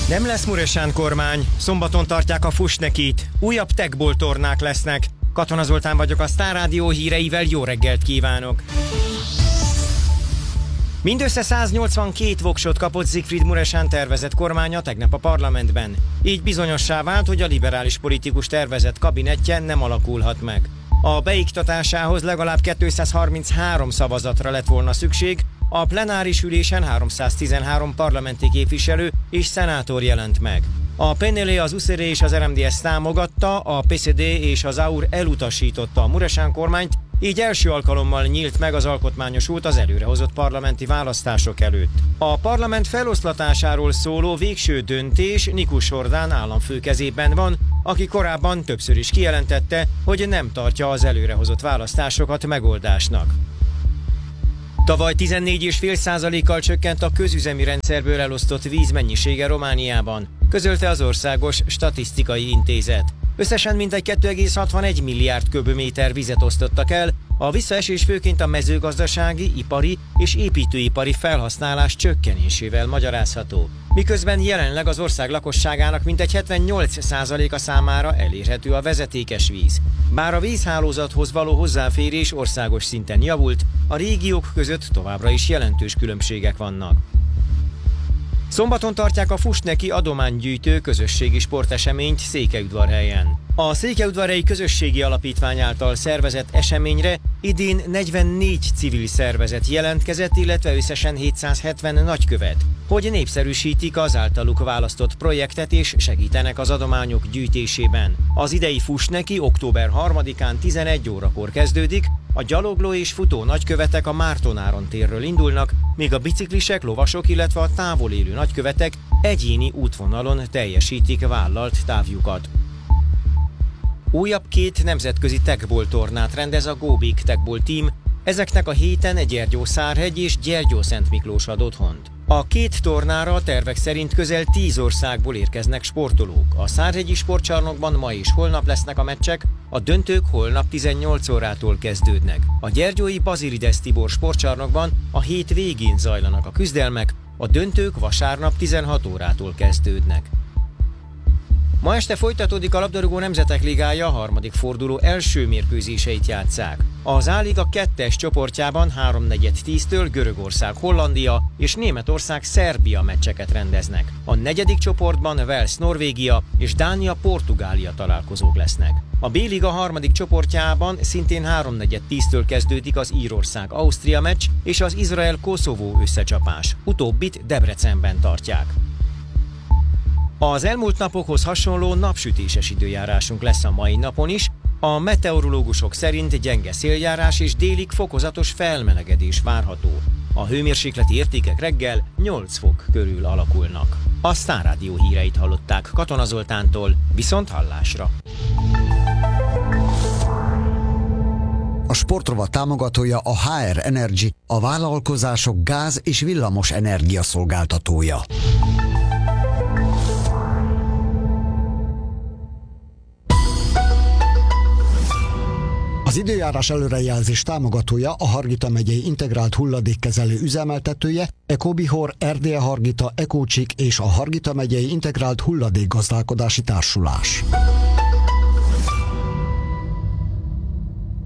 Nem lesz Mureșan kormány, szombaton tartják a Fusnekit, újabb techból tornák lesznek. Katona Zoltán vagyok, a Sztár Rádió híreivel, jó reggelt kívánok! Mindössze 182 voksot kapott Siegfried Mureșan tervezett kormánya tegnap a parlamentben. Így bizonyossá vált, hogy a liberális politikus tervezett kabinettje nem alakulhat meg. A beiktatásához legalább 233 szavazatra lett volna szükség, a plenáris ülésen 313 parlamenti képviselő és szenátor jelent meg. A PNL, az USR és az RMDS támogatta, a PSD és az AUR elutasította a Mureșan kormányt, így első alkalommal nyílt meg az alkotmányos út az előrehozott parlamenti választások előtt. A parlament feloszlatásáról szóló végső döntés Nikus Hordán államfő kezében van, aki korábban többször is kijelentette, hogy nem tartja az előrehozott választásokat megoldásnak. Tavaly 14,5%-kal csökkent a közüzemi rendszerből elosztott víz mennyisége Romániában, közölte az Országos Statisztikai Intézet. Összesen mintegy 2,61 milliárd köbméter vizet osztottak el, a visszaesés főként a mezőgazdasági, ipari és építőipari felhasználás csökkenésével magyarázható. Miközben jelenleg az ország lakosságának mintegy 78%-a számára elérhető a vezetékes víz. Bár a vízhálózathoz való hozzáférés országos szinten javult, a régiók között továbbra is jelentős különbségek vannak. Szombaton tartják a Fusneki adománygyűjtő közösségi sporteseményt Székelyudvarhelyen. A Székelyudvarhelyi Közösségi Alapítvány által szervezett eseményre idén 44 civil szervezet jelentkezett, illetve összesen 770 nagykövet, hogy népszerűsítik az általuk választott projektet és segítenek az adományok gyűjtésében. Az idei Fusneki október 3-án 11 órakor kezdődik, a gyalogló és futó nagykövetek a Márton-Áron térről indulnak, míg a biciklisek, lovasok, illetve a távol élő nagykövetek egyéni útvonalon teljesítik vállalt távjukat. Újabb 2 nemzetközi techball tornát rendez a Go Big Techball Team, ezeknek a héten Gyergyószárhegy és Gyergyószentmiklós ad otthont. A 2 tornára a tervek szerint közel 10 országból érkeznek sportolók. A Szárhegyi sportcsarnokban ma és holnap lesznek a meccsek, a döntők holnap 18 órától kezdődnek. A gyergyói Bazilides Tibor sportcsarnokban a hét végén zajlanak a küzdelmek, a döntők vasárnap 16 órától kezdődnek. Ma este folytatódik a labdarúgó Nemzetek Ligája, harmadik forduló első mérkőzéseit játsszák. Az A-liga 2-es csoportjában 3:10-től Görögország, Hollandia és Németország, Szerbia meccseket rendeznek. A negyedik csoportban Wales, Norvégia és Dánia, Portugália találkozók lesznek. A B-liga harmadik csoportjában szintén 3:10-től kezdődik az Írország, Ausztria meccs és az Izrael-Koszovó összecsapás. Utóbbit Debrecenben tartják. Az elmúlt napokhoz hasonló napsütéses időjárásunk lesz a mai napon is. A meteorológusok szerint gyenge széljárás és délig fokozatos felmelegedés várható. A hőmérsékleti értékek reggel 8 fok körül alakulnak. A Sztár Rádió híreit hallották Katona Zoltántól, viszont hallásra. A sportrovat támogatója a HR Energy, a vállalkozások gáz- és villamos energia szolgáltatója. Az időjárás előrejelzés támogatója a Hargita megyei integrált hulladékkezelő üzemeltetője, Ecobihor, Erdélye Hargita, Ecócsik és a Hargita megyei integrált hulladékgazdálkodási társulás.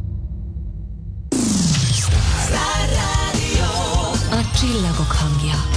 A csillagok hangja.